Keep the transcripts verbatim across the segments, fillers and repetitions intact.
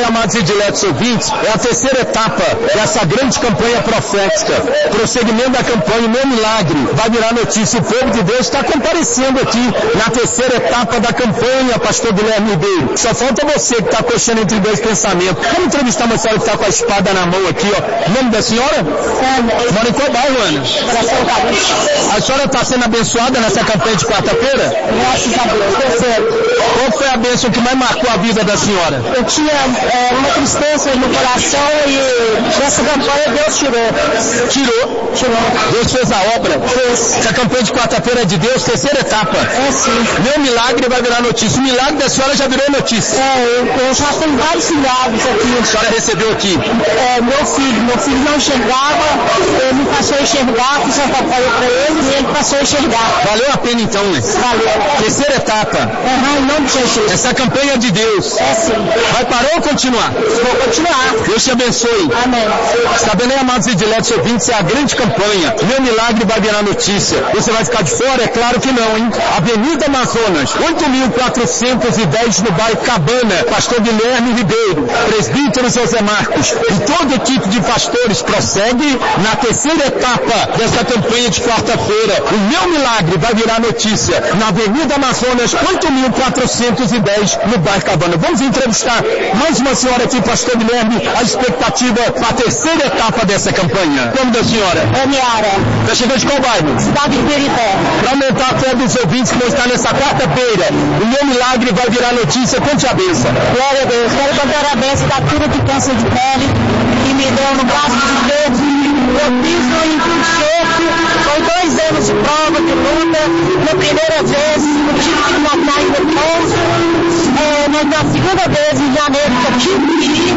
amados e diletos ouvintes, é a terceira etapa dessa grande campanha profética. Prosseguimento da campanha, meu milagre vai virar notícia. O povo de Deus está comparecendo aqui na terceira etapa da campanha, pastor Guilherme Ribeiro. Só falta você que está coxando entre dois pensamentos. Vamos entrevistar uma senhora que está com a espada na mão aqui, ó. O nome da senhora? Ana. Mora em qual bairro, Ana? Coração Gaúcho. A senhora está sendo abençoada nessa campanha de quarta-feira? Graças a Deus, terceiro. Qual foi a bênção que mais marcou a vida da senhora? Eu tinha é, uma tristeza no coração e nessa campanha Deus tirou. Tirou? Tirou. Deus fez a obra? Fez. Essa campanha de quarta-feira é de Deus, terceira etapa. É sim. Meu milagre vai virar notícia. O milagre da senhora já virou notícia. É, eu, eu já tenho vários milagres aqui. A senhora recebeu aqui? É, meu filho. Meu filho não enxergava, ele me passou a enxergar, fiz uma campanha para ele e ele passou a enxergar. Valeu a pena então, né? Valeu. Terceira etapa. Uhum, em nome de Jesus. Essa campanha é de Deus. É sim. Vai parar ou continuar? Vou continuar. Deus te abençoe. Amém. Está vendo aí, amados e diletos ouvintes, é a grande campanha. Meu milagre vai virar notícia. Você vai ficar de fora? É claro que não, hein? Avenida Amazonas, oito mil quatrocentos e dez no bairro Cabana. Pastor Guilherme Ribeiro, presbítero José Marcos e toda a equipe de pastores prossegue na terceira etapa dessa campanha de quarta-feira. O meu milagre vai virar notícia na Avenida Amazonas, oito mil quatrocentos e dez no bairro Cabana. Vamos entrevistar mais uma senhora aqui, pastor Guilherme, a expectativa para a terceira etapa dessa campanha. Como da senhora? Aniara. Está chegando de qual bairro? Cidade de Pirité. Para aumentar a fé dos ouvintes que vão estar nessa quarta-feira, o meu milagre vai virar notícia. Conte a benção. Glória a Deus. Quero contar a benção da cura de câncer de pele que me deu no braço de Deus. Eu fiz no enxerto, foi dois anos de prova, de luta. Na primeira vez, eu tive que montar em repouso. É, mas na segunda vez, em janeiro, eu tive que ir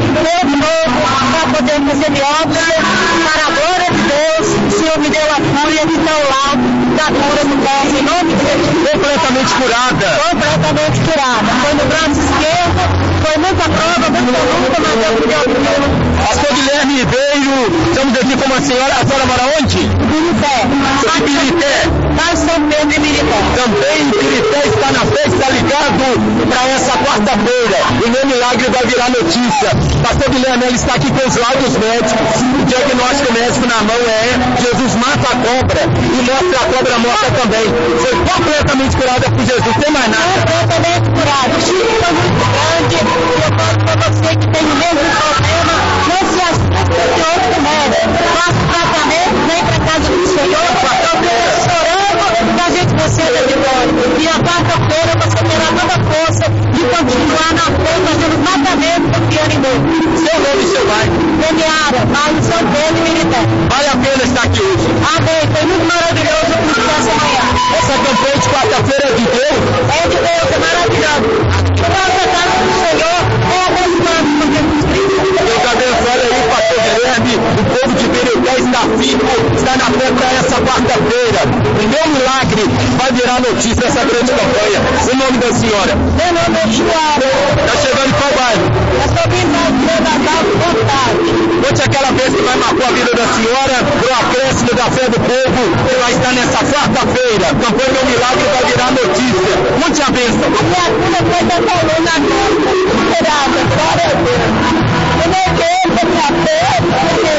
de novo para poder fazer biópsia. Para a glória de Deus, o Senhor me deu a cura e então lá da cura do câncer, em nome de Jesus. Completamente curada. Completamente curada. Foi no braço esquerdo, foi muita prova, muita luta, mas Deus me deu a cura. Pastor Guilherme Ribeiro, estamos aqui com uma senhora. A senhora mora onde? Pirité. Em Pirité. Lá em São Pedro de Pirité. Também em Pirité está na festa, está ligado para essa quarta-feira. O meu milagre vai virar notícia. Pastor Guilherme, ele está aqui com os laudos médicos. O diagnóstico médico na mão é: Jesus mata a cobra e mostra a cobra morta também. Foi completamente curada por Jesus. Tem mais nada. Completamente curada. O Chico foi muito grande. Eu falo para você que tem o mesmo problema. Não se assuste de outro médico. Faça o tratamento, vem para a casa do Senhor. Eu chorando e a gente recebe de volta. E a quarta-feira você terá toda a força de continuar na frente, fazendo tratamento, confiando em Deus. Seu nome e seu bairro? Aniara, bairro São Pedro e Pirité. Vale a pena estar aqui hoje. Amém. Foi muito maravilhoso o culto dessa manhã. Essa campanha de quarta-feira é de Deus. É de Deus, é maravilhoso. Nossa casa do Senhor é abençoado por Jesus Cristo. Deus abençoe aí, pastor Guilherme. O povo de Pirité está firme, está na fé para essa quarta-feira. O meu milagre vai virar notícia essa grande campanha. O nome da senhora? Meu nome é Joara. Está chegando em qual bairro? Eu sou vindo da Natal de vontade. Conte aquela vez que vai marcar a vida da senhora, o acréscimo da fé do povo, que vai estar nessa quarta-feira. A campanha Meu Milagre vai virar notícia. Conte a bênção. A minha cura foi da coluna agora. Curada, glória a Deus. Eu não quero a minha fé, porque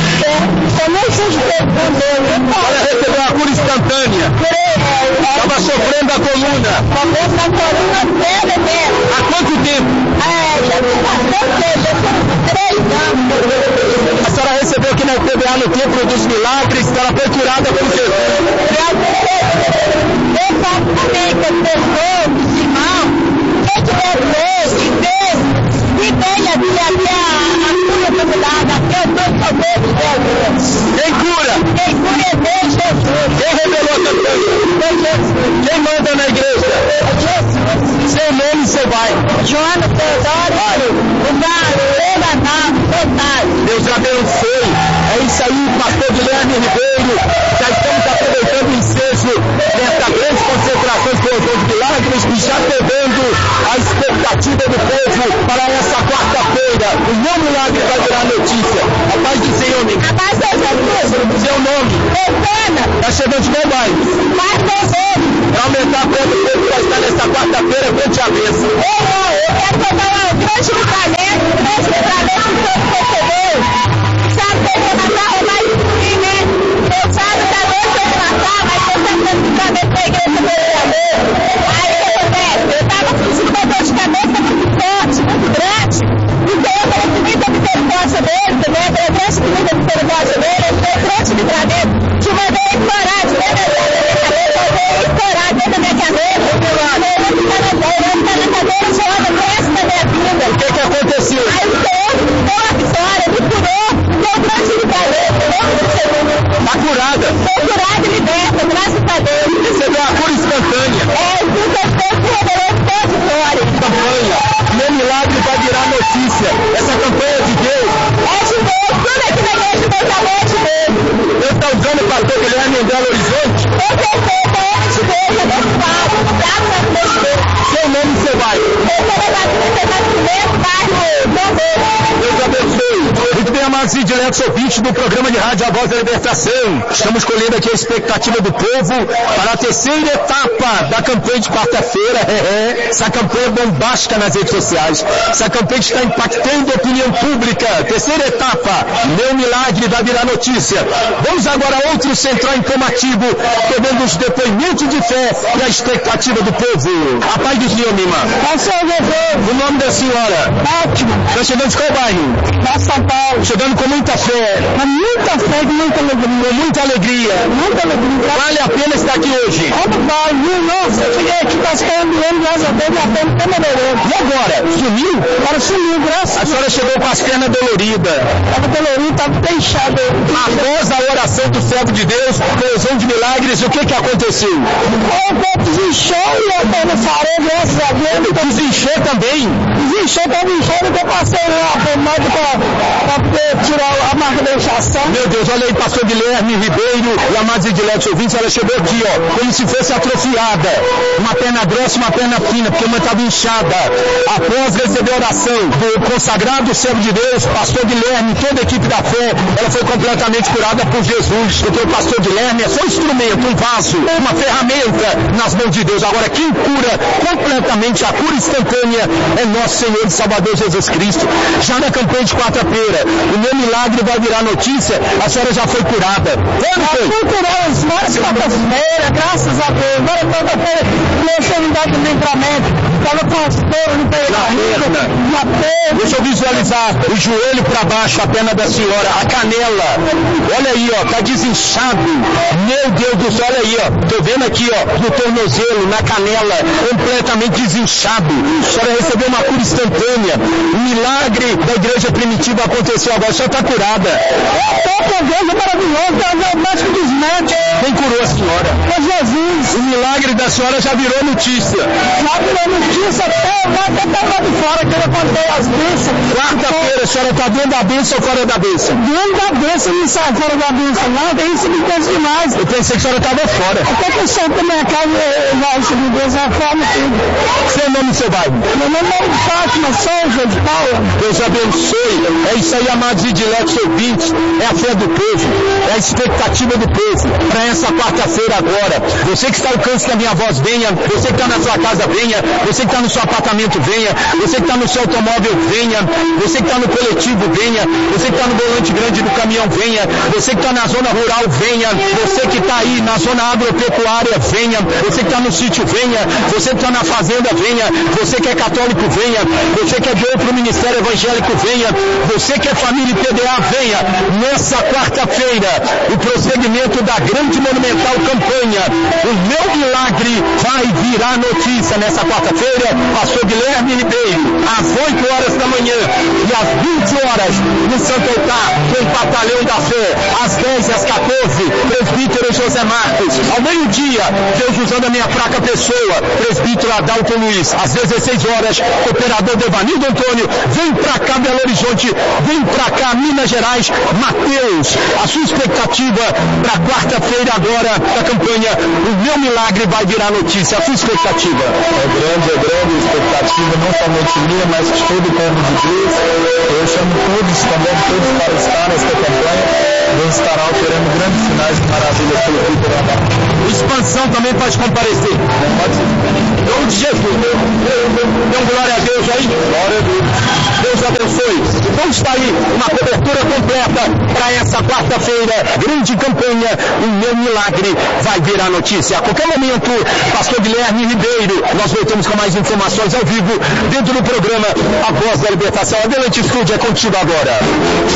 eu nem sei de Deus também. Ela recebeu a cura instantânea. Estava sofrendo a coluna. Sofrendo a coluna dela mesmo. Há quanto tempo? É, já tem bastante tempo, já tem três anos. A senhora recebeu aqui na U P B A no Templo dos Milagres, ela foi curada por Jesus. Eu faço também com as pessoas, os irmãos, quem tiver Deus, de Deus, e venha aqui até a, a cura comunidade, até eu estou sabendo de Deus. Quem cura? Quem cura é Deus, Jesus. Quem revelou a campanha? É Jesus. Quem manda na igreja? É Jesus. Seu nome e seu bairro. Joana Teodoro, o bairro, Levantar, Fantástico. Deus abençoe. É isso aí, pastor Guilherme Ribeiro. Já estamos aproveitando o ensejo desta grande concentração de Corredor de Milagres e já pegando a expectativa do povo para essa quarta-feira. O meu milagre vai virar notícia. A paz do Senhor, amigo. A paz do Jesus. Seu nome? Pena. Está chegando de qual bairro? Paz do Jesus. Para aumentar a fé do povo que vai estar nessa quarta-feira, conte a bênção. Eu, eu quero contar um grande livramento notícia. Essa campanha é de Deus. É de Deus, tudo aqui na igreja de Deus é de Deus. Deus está usando o pastor Guilherme em Belo Horizonte. Com certeza, é de Deus, é abençoado, graças a Deus. Seu nome e seu bairro. Eu sou da Batista Nascimento, bairro Bombeiro. Deus abençoe. Muito bem, amados e diretos ouvintes do programa de rádio A Voz da Libertação. Estamos colhendo aqui a expectativa do povo para a terceira etapa da campanha de quarta-feira. É, é. Essa campanha bombástica nas redes sociais. Essa campanha está impactando a opinião pública. Terceira etapa. Meu milagre vai virar notícia. Vamos agora a outro central informativo, pegando os depoimentos de fé e a expectativa do povo. A paz do Senhor, minha irmã. O nome da senhora? Ótimo. Está chegando de qual bairro? Da São Paulo. Chegando com muita fé. Com muita fé, com muita alegria. Com muita alegria. Muita alegria. Vale a pena estar aqui hoje. Como vai, viu? Nossa, eu cheguei aqui passando o ano, graças a Deus, minha perna até melhorou. E agora? Sumiu? Agora sumiu, graças a A Deus. senhora chegou com as pernas doloridas. Tava dolorido, tava até inchado. Após a oração do servo de Deus, coesão de milagres, o que que aconteceu? O corpo desinchou e a perna sarou, graças a Deus. Desinchou também. Desinchou, tava inchando, que eu passei lá pro médico pra poder tirar a marca da inchação. Meu Deus, olha aí, pastor Guilherme Ribeiro e amados e diletos ouvintes, ela chegou aqui, ó, como se fosse atrofiada. Uma perna grossa e uma perna fina, porque uma estava inchada. Após receber a oração do consagrado servo de Deus, pastor Guilherme, toda a equipe da fé, ela foi completamente curada por Jesus. Porque o pastor Guilherme é só um instrumento, um vaso, uma ferramenta nas mãos de Deus. Agora, quem cura completamente, a cura instantânea, é nosso Senhor e Salvador Jesus Cristo. Já na campanha de quarta-feira, o meu milagre vai virar notícia, a senhora já foi curada. Quando foi? Eu fui curada as várias quartas-feiras, graças a Deus. Agora quarta-feira, comecei a me dar do livramento. Estava com as dores no peito da rica, na perna. Deixa eu visualizar o joelho para baixo, a perna da senhora, a canela. Olha aí, ó, tá desinchado. Meu Deus do céu, olha aí, ó. Tô vendo aqui, ó, no tornozelo, na canela, completamente desinchado. A senhora recebeu uma cura instantânea. O milagre da igreja primitiva aconteceu agora. A senhora tá curada. Estou com Deus, é maravilhoso. É o médico dos médicos. Quem curou a senhora? É Jesus. O milagre da senhora já virou notícia. Já virou notícia até lá, até tá lá de fora, que eu contei as bênçãos. Quarta-feira, a senhora tá dentro da bênção ou fora da bênção? Dentro da bênção, não sai fora da bênção, não. Tem isso me pensa demais. Eu pensei que a senhora tava fora. Até que eu saio da minha casa, eu já isso de Deus, eu falo tudo. Seu nome e seu bairro? Meu nome é Fátima Souza de Paula. Deus abençoe. É isso aí, amados e diletos ouvintes. É a fé do povo. É a expectativa do povo. Para essa quarta-feira agora. Você que está ao alcance da minha voz, venha. Você que está na sua casa, venha. Você que está no seu apartamento, venha. Você que está no seu automóvel, venha. Você que está no coletivo, venha. Você que está no volante grande do caminhão, venha. Você que está na zona rural, venha. Você que está aí na zona agropecuária, venha. Você que está no sítio, venha. Você que está na fazenda, venha. Você que é católico, venha. Você que é de outro ministério evangélico, venha. Você que é família P D A, venha. Nessa quarta-feira, o prosseguimento da grande monumental campanha. O meu milagre vai virar notícia nessa quarta-feira. Pastor Guilherme Ribeiro, às oito horas da manhã e às vinte horas no Santo Altar, com o Batalhão da Fé. Às dez e às quatorze, presbítero José Marcos. Ao meio-dia, Deus usando a minha fraca pessoa, presbítero Adalto Luiz. Às dezesseis horas, operador Devanildo Antônio. Vem pra cá, Belo Horizonte. Vem pra cá, Minas Gerais. Mateus, a sua expectativa para quarta-feira agora da campanha. O meu milagre vai virar notícia. A sua expectativa? É grande, é grande a expectativa, não somente minha, mas de todo o povo de Deus. Eu chamo todos também, todos para estar nesta campanha. Deus estará operando grandes sinais de maravilhas pelo Vitor Adão. Expansão também pode comparecer. Pode ser. Em nome de Jesus. Então, glória a Deus aí. Glória a Deus. Deus abençoe. Então está aí uma cobertura completa para essa quarta-feira. Grande campanha. O meu milagre vai virar notícia. A qualquer momento, pastor Guilherme Ribeiro, nós voltamos com mais informações ao vivo dentro do programa A Voz da Libertação. Adelante, estúdio, é contigo agora.